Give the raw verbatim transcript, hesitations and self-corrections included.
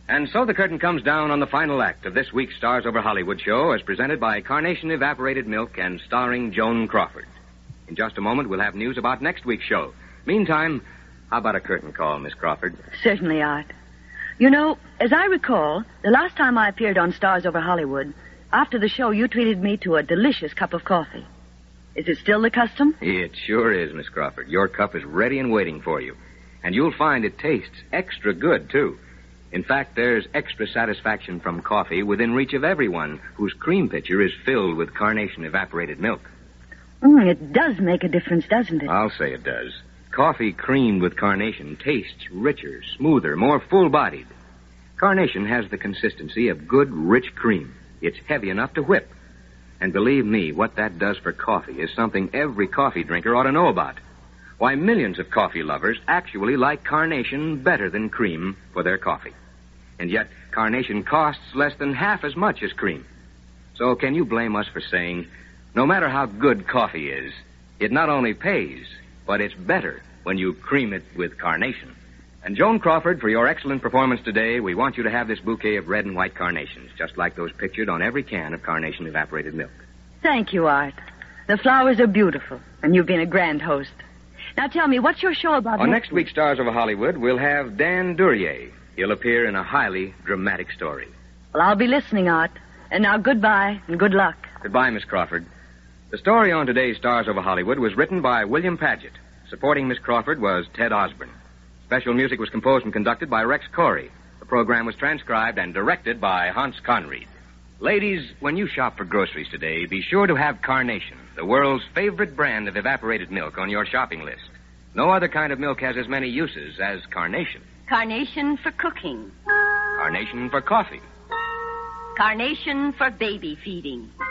And so the curtain comes down on the final act of this week's Stars Over Hollywood show as presented by Carnation Evaporated Milk and starring Joan Crawford. In just a moment, we'll have news about next week's show. Meantime, how about a curtain call, Miss Crawford? Certainly, Art. You know, as I recall, the last time I appeared on Stars Over Hollywood, after the show, you treated me to a delicious cup of coffee. Is it still the custom? It sure is, Miss Crawford. Your cup is ready and waiting for you. And you'll find it tastes extra good, too. In fact, there's extra satisfaction from coffee within reach of everyone whose cream pitcher is filled with Carnation Evaporated Milk. Mm, it does make a difference, doesn't it? I'll say it does. Coffee creamed with Carnation tastes richer, smoother, more full-bodied. Carnation has the consistency of good, rich cream. It's heavy enough to whip. And believe me, what that does for coffee is something every coffee drinker ought to know about. Why, millions of coffee lovers actually like Carnation better than cream for their coffee. And yet, Carnation costs less than half as much as cream. So can you blame us for saying, no matter how good coffee is, it not only pays, but it's better when you cream it with Carnation. And Joan Crawford, for your excellent performance today, we want you to have this bouquet of red and white carnations, just like those pictured on every can of Carnation Evaporated Milk. Thank you, Art. The flowers are beautiful, and you've been a grand host. Now tell me, what's your show about? On next, next week's Stars Over Hollywood, we'll have Dan Duryea. He'll appear in a highly dramatic story. Well, I'll be listening, Art. And now goodbye and good luck. Goodbye, Miss Crawford. The story on today's Stars Over Hollywood was written by William Paget. Supporting Miss Crawford was Ted Osborne. Special music was composed and conducted by Rex Corey. The program was transcribed and directed by Hans Conried. Ladies, when you shop for groceries today, be sure to have Carnation, the world's favorite brand of evaporated milk, on your shopping list. No other kind of milk has as many uses as Carnation. Carnation for cooking. Carnation for coffee. Carnation for baby feeding.